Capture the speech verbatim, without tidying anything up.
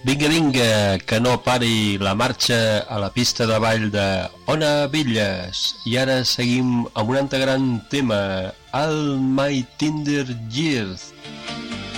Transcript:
Vinga, vinga, que no pari la marxa a la pista de ball de Ona Villas. I ara seguim amb un altre gran tema, All My Tender Years.